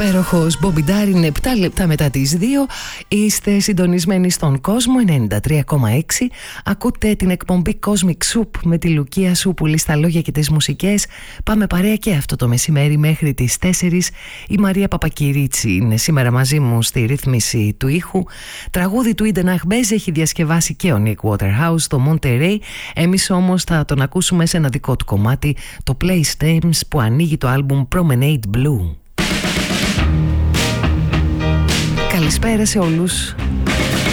Υπέροχος Bobby Darin, 7 λεπτά μετά τις 2. Είστε συντονισμένοι στον κόσμο 93,6. Ακούτε την εκπομπή Cosmic Soup με τη Λουκία Σούπουλη στα λόγια και τις μουσικές. Πάμε παρέα και αυτό το μεσημέρι μέχρι τις 4. Η Μαρία Παπακυρίτσι είναι σήμερα μαζί μου στη ρύθμιση του ήχου. Τραγούδι του Eden Achbez έχει διασκευάσει και ο Nick Waterhouse στο Monterey. Εμείς όμως θα τον ακούσουμε σε ένα δικό του κομμάτι, το Play Stems, που ανοίγει το άλμπουμ Promenade Blue. Καλησπέρα σε όλους.